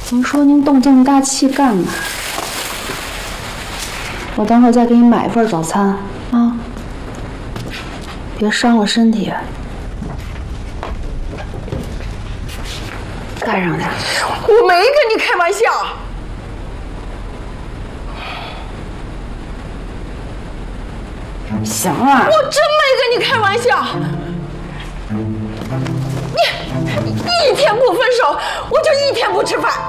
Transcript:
您说您动这么大气干嘛？我等会儿再给你买一份早餐啊，别伤了身体。带上点。 我没跟你开玩笑。 行了， 我真没跟你开玩笑。你一天不分手，我就一天不吃饭。